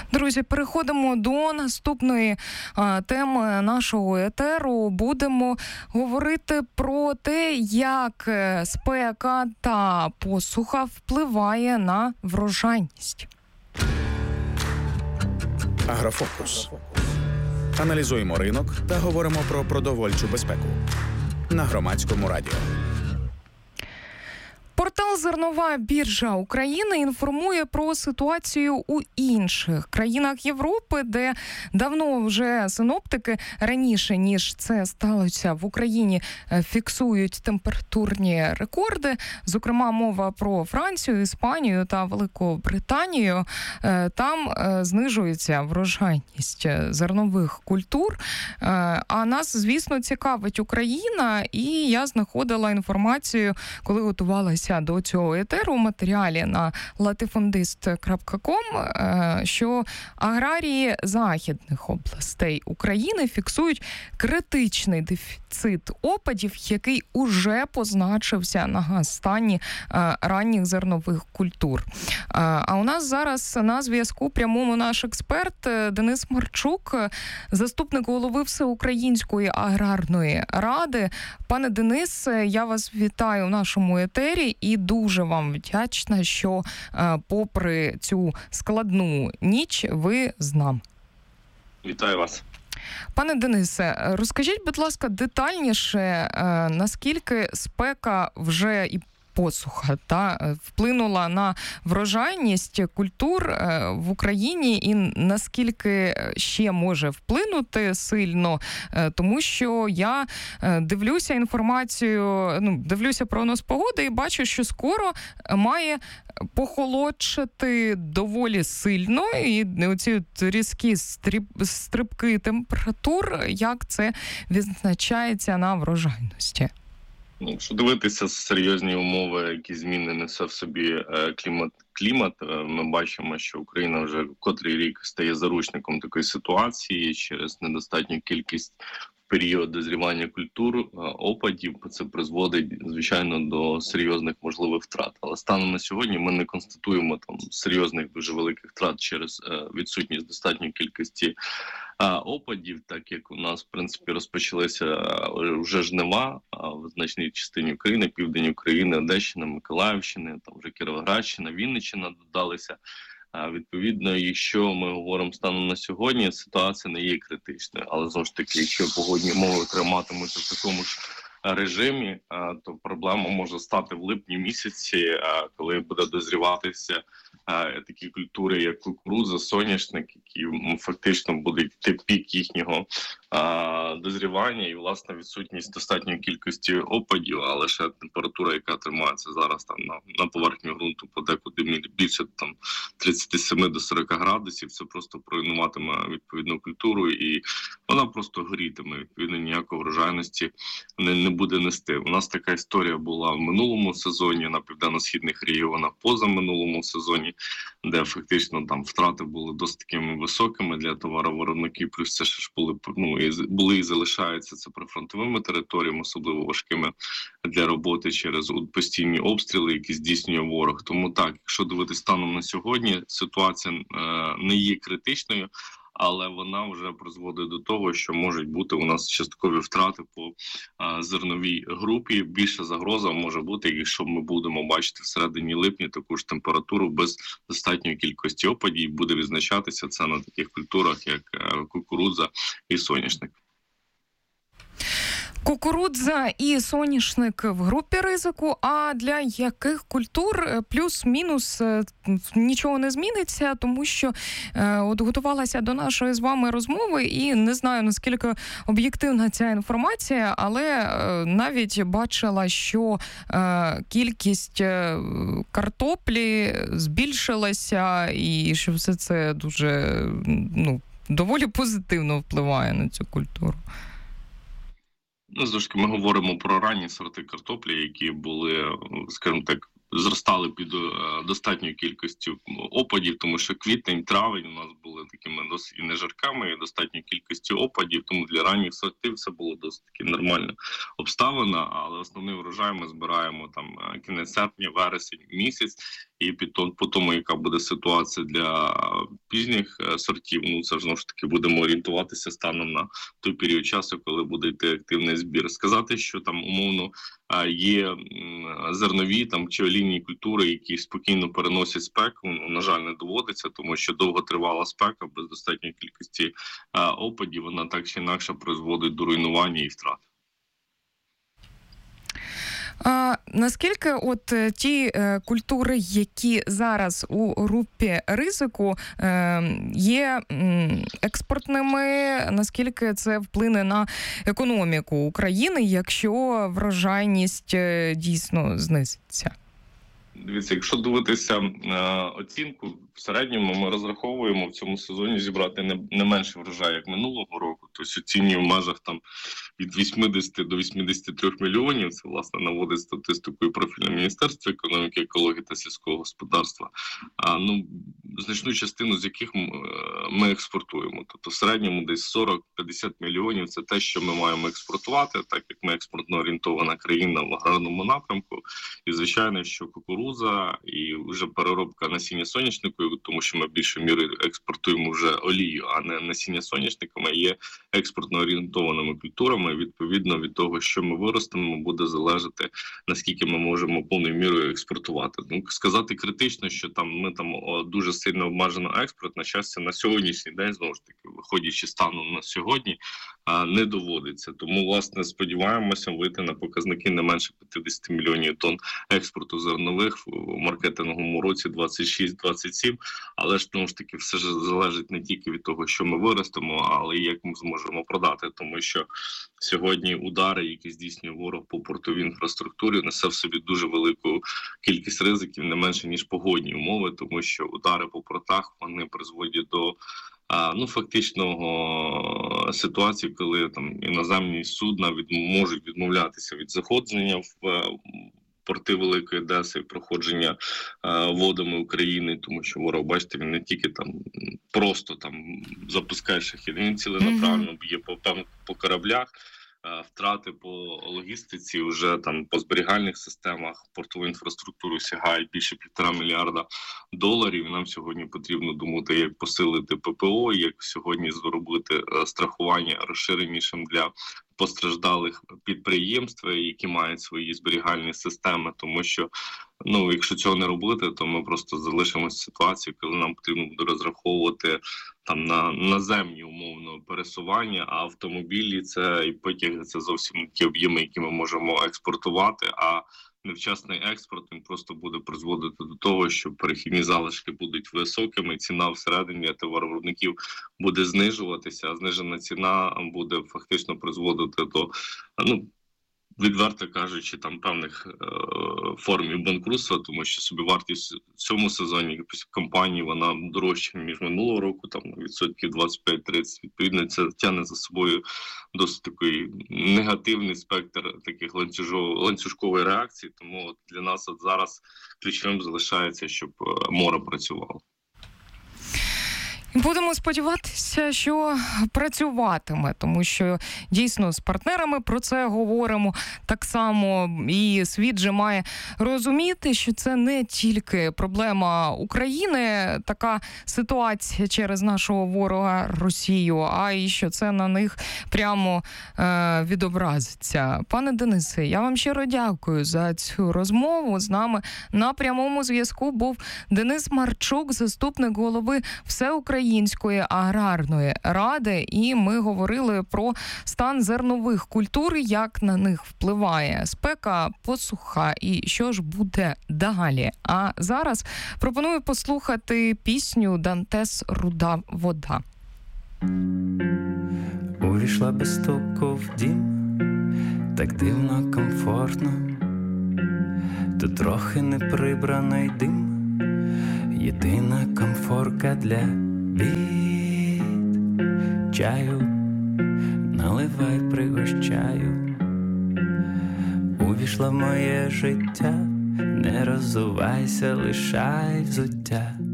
Друзі, переходимо до наступної теми нашого етеру. Будемо говорити про те, як спека та посуха впливає на врожайність. Агрофокус. Аналізуємо ринок та говоримо про продовольчу безпеку. На Громадському радіо. Портал «Зернова біржа України» інформує про ситуацію у інших країнах Європи, де давно вже синоптики раніше, ніж це сталося в Україні, фіксують температурні рекорди. Зокрема, мова про Францію, Іспанію та Великобританію. Там знижується врожайність зернових культур. А нас, звісно, цікавить Україна, і я знаходила інформацію, коли готувалася до цього етеру у матеріалі на latifundist.com, що аграрії західних областей України фіксують критичний дефіцит опадів, який уже позначився на стані ранніх зернових культур. А у нас зараз на зв'язку прямому наш експерт Денис Марчук, заступник голови Всеукраїнської аграрної ради. Пане Денис, я вас вітаю в нашому етері і дуже вам вдячна, що попри цю складну ніч ви з нами. Вітаю вас. Пане Денисе, розкажіть, будь ласка, детальніше, наскільки спека вже і посуха вплинула на врожайність культур в Україні і наскільки ще може вплинути сильно, тому що я дивлюся інформацію, дивлюся прогноз погоди і бачу, що скоро має похолодшати доволі сильно, і оці різкі стрибки температур, як це відзначається на врожайності? Якщо дивитися серйозні умови, які зміни несе в собі клімат, ми бачимо, що Україна вже котрий рік стає заручником такої ситуації через недостатню кількість період дозрівання культур, опадів. Це призводить, звичайно, до серйозних можливих втрат. Але станом на сьогодні ми не констатуємо там серйозних, дуже великих втрат через відсутність достатньої кількості опадів, так як у нас, в принципі, розпочалися вже жнива в значній частині України, південь України, Одещина, Миколаївщина, там вже Кіровоградщина, Вінниччина додалися. Відповідно, якщо ми говоримо станом на сьогодні, ситуація не є критичною. Але, знову ж таки, якщо погодні умови триматимуться в такому ж режимі, то проблема може стати в липні місяці, коли буде дозріватися такі культури, як кукурудза, соняшник, які фактично буде йти пік їхнього дозрівання і, власне, відсутність достатньої кількості опадів, а лише температура, яка тримається зараз там на поверхні ґрунту подекуди більше там 37 до 40 градусів, це просто проруйнуватиме відповідну культуру і вона просто горітиме, відповідно, ніякої врожайності не буде нести. У нас така історія була в минулому сезоні на південно-східних регіонах, позаминулому сезоні, де фактично там втрати були досить такими високими для товаровиробників, плюс це ж були і залишаються це прифронтовими територіями, особливо важкими для роботи через постійні обстріли, які здійснює ворог. Тому так, якщо дивитися станом на сьогодні, ситуація не є критичною, але вона вже призводить до того, що можуть бути у нас часткові втрати по зерновій групі. Більша загроза може бути, якщо ми будемо бачити всередині липня таку ж температуру без достатньої кількості опадів, буде відзначатися це на таких культурах, як кукурудза і соняшник. Кукурудза і соняшник в групі ризику, а для яких культур плюс-мінус нічого не зміниться, тому що от готувалася до нашої з вами розмови і не знаю, наскільки об'єктивна ця інформація, але навіть бачила, що кількість картоплі збільшилася і що все це дуже, доволі позитивно впливає на цю культуру. Знову ж таки, ми говоримо про ранні сорти картоплі, які були, скажімо так, зростали під достатньою кількістю опадів, тому що квітень, травень у нас були такими досить нежарками і достатньою кількістю опадів, тому для ранніх сортів це було досить таки нормальна обставина, але основний врожай ми збираємо там кінець серпня, вересень місяць, і по тому, яка буде ситуація для пізніх сортів, ну це ж знову ж таки будемо орієнтуватися станом на той період часу, коли буде йти активний збір. Сказати, що там умовно є зернові там чи олійні культури, які спокійно переносять спеку, на жаль, не доводиться, тому що довготривала спека без достатньої кількості опадів, вона так чи інакше призводить до руйнування і втрат. Наскільки от ті культури, які зараз у групі ризику, є експортними, наскільки це вплине на економіку України, якщо врожайність дійсно знизиться? Дивіться, якщо дивитися оцінку, в середньому ми розраховуємо в цьому сезоні зібрати не менше врожаю, як минулого року. Тобто оцінюємо в межах там від 80 до 83 мільйонів. Це, власне, наводить статистику і профільне Міністерство економіки, екології та сільського господарства. Значну частину з яких ми експортуємо. Тобто в середньому десь 40-50 мільйонів – це те, що ми маємо експортувати, так як ми експортно орієнтована країна в аграрному напрямку. І, звичайно, що кукурудза і вже переробка насіння соняшнику, тому що ми більшою мірою експортуємо вже олію, а не насіння соняшниками, є експортно орієнтованими культурами. Відповідно від того, що ми виростемо, буде залежати, наскільки ми можемо повною мірою експортувати. Ну, сказати критично, що ми дуже сильно обмежено експорт, на щастя, на сьогоднішній день, знову ж таки, виходячи станом на сьогодні, не доводиться. Тому, власне, сподіваємося вийти на показники не менше 50 мільйонів тонн експорту зернових в маркетинговому році 26-27, але ж, тому ж таки, все ж залежить не тільки від того, що ми виростемо, але й як ми зможемо продати, тому що сьогодні удари, які здійснює ворог по портовій інфраструктурі, несе в собі дуже велику кількість ризиків, не менше, ніж погодні умови, тому що удари по портах, вони призводять до фактичного ситуації, коли там іноземні судна можуть відмовлятися від заходження в порти Великої Одеси і проходження водами України, тому що ворог, бачите, він не тільки просто запускає шахеди, він ціленаправленно б'є по кораблях. Втрати по логістиці вже по зберігальних системах портової інфраструктури сягають більше $1,5 мільярда. Нам сьогодні потрібно думати, як посилити ППО, як сьогодні зробити страхування розширенішим для постраждалих підприємств, які мають свої зберігальні системи, тому що, якщо цього не робити, то ми просто залишимося в ситуації, коли нам потрібно буде розраховувати на наземні умовно пересування, а автомобілі і потяги це зовсім не ті об'єми, які ми можемо експортувати, а невчасний експорт він просто буде призводити до того, що перехідні залишки будуть високими, ціна всередині товаровиробників буде знижуватися, а знижена ціна буде фактично призводити до, відверто кажучи, певних форм банкрутства, тому що собівартість в цьому сезоні компанії, вона дорожча, ніж минулого року, відсотків 25-30. Відповідно, це тягне за собою досить такий негативний спектр таких ланцюжкової реакції. Тому для нас зараз ключовим залишається, щоб море працювало. Будемо сподіватися, що працюватиме, тому що дійсно з партнерами про це говоримо так само, і світ же має розуміти, що це не тільки проблема України, така ситуація через нашого ворога Росію, а і що це на них прямо відобразиться. Пане Денисе, я вам щиро дякую за цю розмову. З нами на прямому зв'язку був Денис Марчук, заступник голови Всеукраїнської аграрної ради, і ми говорили про стан зернових культур, як на них впливає спека, посуха і що ж буде далі. А зараз пропоную послухати пісню Дантес «Руда вода». Увійшла без стуку в дім, так дивно, комфортно. Тут трохи неприбраний дим, єдина комфорка для від чаю, наливай, пригощаю. Увійшла в моє життя, не роззувайся, лишай взуття.